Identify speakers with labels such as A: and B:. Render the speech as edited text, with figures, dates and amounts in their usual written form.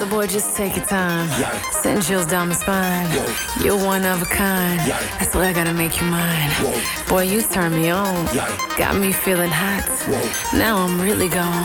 A: boy, just take your time. Send chills down my spine. You're one of a kind. That's why I gotta make you mine. Boy, you turn me on. Got me feeling hot. Now I'm really gone.